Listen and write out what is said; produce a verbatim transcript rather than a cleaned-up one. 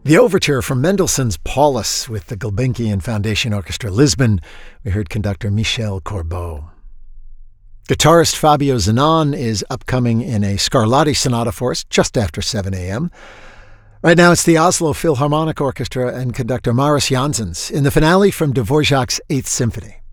The overture from Mendelssohn's Paulus with the Gulbenkian Foundation Orchestra Lisbon. We heard conductor Michel Corbeau. Guitarist Fabio Zanon is upcoming in a Scarlatti Sonata for us just after seven a.m. Right now it's the Oslo Philharmonic Orchestra and conductor Maris Janssens in the finale from Dvorak's Eighth Symphony.